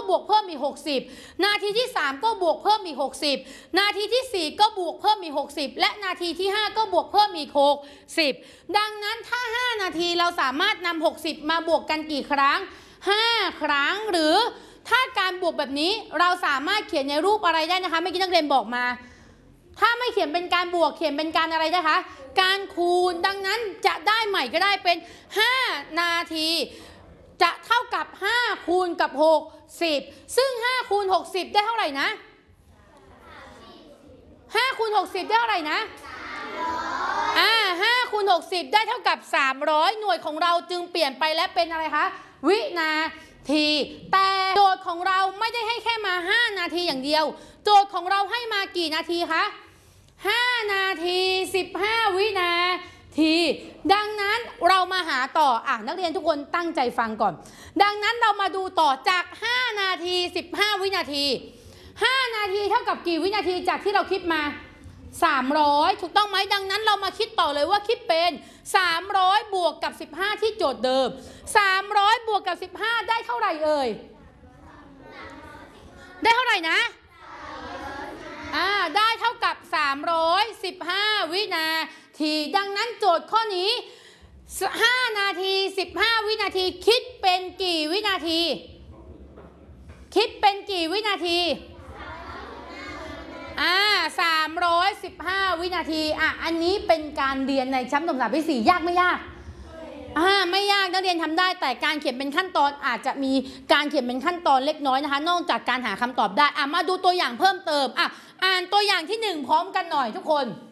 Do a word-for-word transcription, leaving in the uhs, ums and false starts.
บวกเพิ่มอีกหกสิบนาทีที่สามก็บวกเพิ่มอีกหกสิบนาทีที่สี่ก็บวกเพิ่มอีกหกสิบและนาทีที่ห้าก็บวกเพิ่มอีกหกสิบดังนั้นถ้าห้านาทีเราสามารถนำหกสิบมาบวกกันกี่ครั้งห้าครั้งหรือถ้าการบวกแบบนี้เราสามารถเขียนในรูปอะไรได้นะคะเมื่อกี้นักเรียนบอกมาถ้าไม่เขียนเป็นการบวกเขียนเป็นการอะไรนะคะการคูณดังนั้นจะได้ใหม่ก็ได้เป็นห้านาทีจะเท่ากับห้าคูณกับหกสิบซึ่งห้าคูณหกสิบได้เท่าไหร่นะห้าคูณหกสิบได้เท่าไหร่นะอ่าห้าคูณหกสิบได้เท่ากับสามร้อยหน่วยของเราจึงเปลี่ยนไปและเป็นอะไรคะวินาทีแต่โจทย์ของเราไม่ได้ให้แค่มาห้านาทีอย่างเดียวโจทย์ของเราให้มากี่นาทีคะห้านาทีสิบห้าวินาทีดังนั้นเรามาหาต่ออ่ะนักเรียนทุกคนตั้งใจฟังก่อนดังนั้นเรามาดูต่อจากห้านาทีสิบห้าวินาทีห้านาทีเท่ากับกี่วินาทีจากที่เราคิดมาสามร้อยถูกต้องไหมดังนั้นเรามาคิดต่อเลยว่าคิดเป็นสามร้อยบวกกับสิบห้าที่โจทย์เดิมสามร้อยบวกกับสิบห้าได้เท่าไหร่เอ่ยได้เท่าไหร่นะอ่าได้เท่ากับสามร้อยสิบห้าวินาทีดังนั้นโจทย์ข้อนี้ห้านาทีสิบห้าวินาทีคิดเป็นกี่วินาทีคิดเป็นกี่วินาทีอ่าสามร้อยสิบห้าวินาทีอ่ะอันนี้เป็นการเรียนในชั้นประถมศึกษาปีสี่ยากไม่ยากอ่าไม่ยากนักเรียนทำได้แต่การเขียนเป็นขั้นตอนอาจจะมีการเขียนเป็นขั้นตอนเล็กน้อยนะคะนอกจากการหาคำตอบได้อ่ะมาดูตัวอย่างเพิ่มเติมอ่ะอ่านตัวอย่างที่หนึ่งพร้อมกันหน่อยทุกคน